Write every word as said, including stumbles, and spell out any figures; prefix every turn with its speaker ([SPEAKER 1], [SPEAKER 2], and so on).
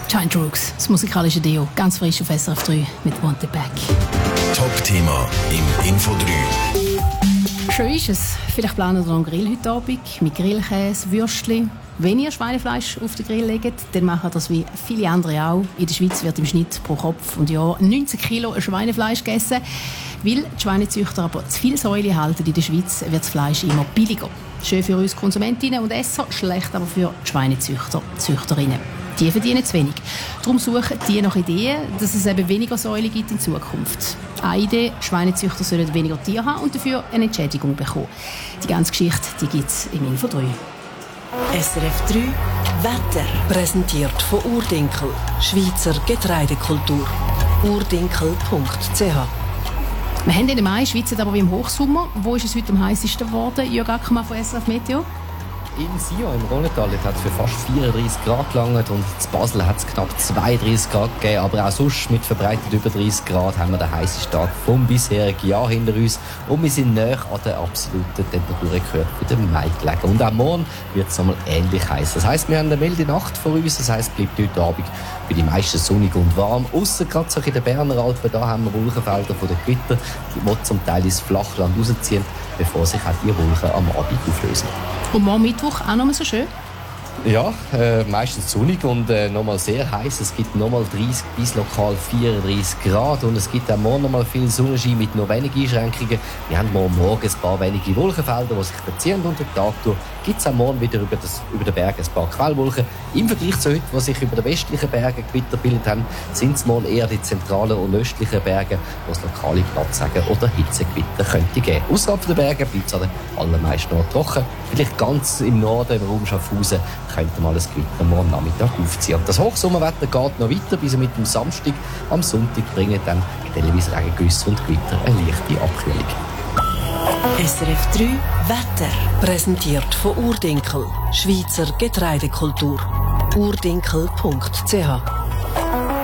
[SPEAKER 1] Giant Rooks, das musikalische Deo, ganz frisch auf S R F drei mit Want It Back.
[SPEAKER 2] Top-Thema im Info drei.
[SPEAKER 1] Schön ist es. Vielleicht planen wir noch einen Grill heute Abend mit Grillkäse, Würstchen. Wenn ihr Schweinefleisch auf den Grill legt, dann machen das wie viele andere auch. In der Schweiz wird im Schnitt pro Kopf und Jahr neunzehn Kilo Schweinefleisch gegessen. Weil die Schweinezüchter aber zu viel Säule halten in der Schweiz, wird das Fleisch immer billiger. Schön für uns Konsumentinnen und Esser, schlecht aber für die Schweinezüchter, Züchterinnen. Die verdienen zu wenig. Darum suchen die nach Ideen, dass es eben weniger Säule gibt in Zukunft. Eine Idee, Schweinezüchter sollen weniger Tiere haben und dafür eine Entschädigung bekommen. Die ganze Geschichte gibt es im Info drei.
[SPEAKER 3] S R F drei Wetter. Präsentiert von Urdinkel, Schweizer Getreidekultur. urdinkel punkt c h.
[SPEAKER 1] Wir haben den Mai, schwitzen aber wie im Hochsommer. Wo ist es heute am heißesten geworden? Jörg Ackermann von S R F Meteo.
[SPEAKER 4] In Sion im Rhônetal hat es für fast vierunddreissig Grad gelangt und in Basel hat es knapp zweiunddreissig Grad gegeben. Aber auch sonst mit verbreitet über dreißig Grad haben wir den heißesten Tag vom bisherigen Jahr hinter uns. Und wir sind näher an der absoluten Temperaturrekord für den Mai gelegen. Und auch morgen wird es einmal ähnlich heiß. Das heisst, wir haben eine milde Nacht vor uns. Das heisst, es bleibt heute Abend bei den meisten sonnig und warm. Ausser gerade so in den Berner Alpen, da haben wir Wolkenfelder von den Gewitter, die zum Teil ins Flachland rausziehen, bevor sich auch die Wolken am Abend auflösen.
[SPEAKER 1] Und morgen Mittwoch auch noch mal so schön?
[SPEAKER 4] Ja, äh, meistens sonnig und äh, nochmal sehr heiß. Es gibt nochmal dreißig bis lokal vierunddreissig Grad und es gibt auch morgen nochmal viel Sonnenschein mit noch wenigen Einschränkungen. Wir haben morgen, morgen ein paar wenige Wolkenfelder, die sich verziehen und den Tag durch gibt es auch morgen wieder über, das, über den Berg ein paar Quellwolken. Im Vergleich zu heute, wo sich über den westlichen Bergen Gewitter gebildet haben, sind es morgen eher die zentralen und östlichen Berge, wo es lokale Platzregen oder Hitzegewitter könnte geben. Außerhalb der Berge bleibt es an den allermeisten Orten trocken. Vielleicht ganz im Norden, im Raum Schaffhausen, könnte mal ein Gewitter morgen Nachmittag aufziehen. Und das Hochsommerwetter geht noch weiter, bis mit dem Samstag. Am Sonntag bringen dann teilweise Regengüsse und Gewitter eine leichte Abkühlung.
[SPEAKER 3] S R F drei Wetter. Präsentiert von Urdinkel, Schweizer Getreidekultur. urdinkel punkt c h.